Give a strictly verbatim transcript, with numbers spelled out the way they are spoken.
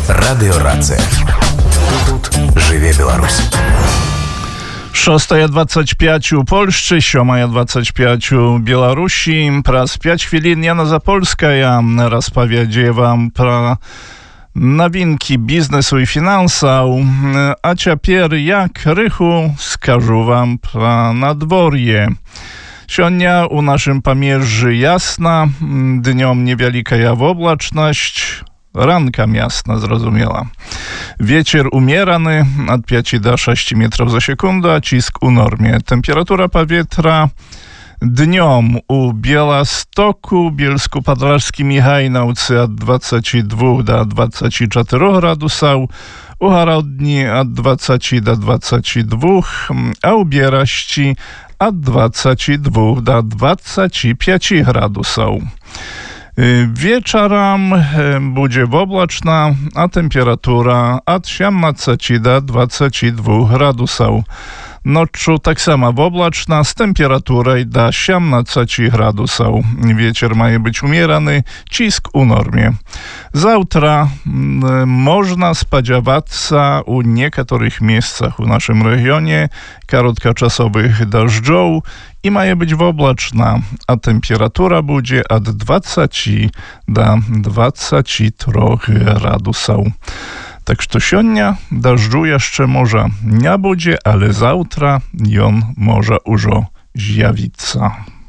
Радыёрацыя. Тут жыве Беларусь. Шостая двадцать пять у Польшчы, сёмая двадцать пять у Беларусі. Праз пять хвілін Яна Запольская распавядзе вам пра навінкі бізнесу і фінансаў. А цяпер я крыху скажу вам пра надвор'е. Сёння у нашым памежжы ясна, днём невялікая воблачнасць, ранкам ясна, зразумела. Ветер умераны od pięć do sześciu metrów za sekundę, a cisk u normie. Temperatura powietrza dniom u Bielastoku, Bielsku Podlaskim i Hajnałce od dwudziestu dwóch do dwudziestu czterech gradusów, u Harodni od dwudziestu do dwudziestu dwóch, a u Bieraści od dwudziestu dwóch do dwudziestu pięciu gradusów. Wieczorem będzie oblaczna, a temperatura od siedemnastu do dwudziestu dwóch gradusów. Noczu tak samo oblaczna z temperaturą do siedemnastu gradusów. Wieczór ma być umierany, cisk u normie. Zawtra m, można spodziewać się u niektórych miejscach u naszym regionie krótkoczasowych deszczów i ma być oblaczna, a temperatura będzie od dwudziestu do dwudziestu trzech gradusów. Tak że сёння deszczu jeszcze może nie będzie, ale zawtra on może już zjawić się.